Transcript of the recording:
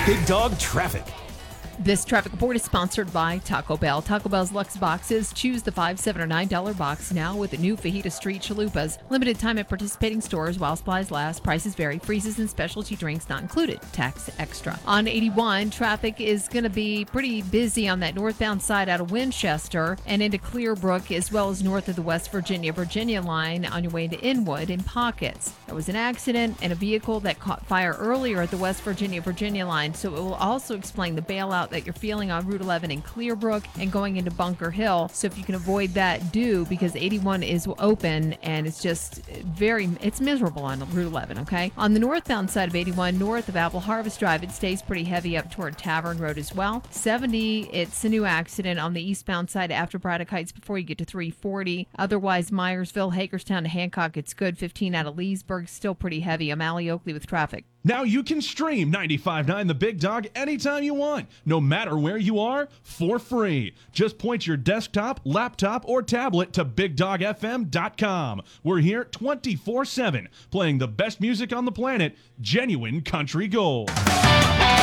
Big Dog Traffic. This traffic report is sponsored by Taco Bell. Taco Bell's Lux Boxes. Choose the $5, $7, or $9 box now with the new Fajita Street Chalupas. Limited time at participating stores while supplies last. Prices vary. Freezes and specialty drinks not included. Tax extra. On 81, traffic is going to be pretty busy on that northbound side out of Winchester and into Clearbrook, as well as north of the West Virginia line on your way to Inwood in pockets. There was an accident and a vehicle that caught fire earlier at the West Virginia line, so it will also explain the bailout that you're feeling on Route 11 in Clearbrook and going into Bunker Hill. So if you can avoid that, do, because 81 is open and it's just it's miserable on Route 11, okay? On the northbound side of 81, north of Apple Harvest Drive, it stays pretty heavy up toward Tavern Road as well. 70, it's a new accident on the eastbound side after Braddock Heights before you get to 340. Otherwise, Myersville, Hagerstown to Hancock, it's good. 15 out of Leesburg, still pretty heavy. O'Malley, Oakley with traffic. Now you can stream 95.9 The Big Dog anytime you want, no matter where you are, for free. Just point your desktop, laptop, or tablet to BigDogFM.com. We're here 24/7, playing the best music on the planet, genuine country gold.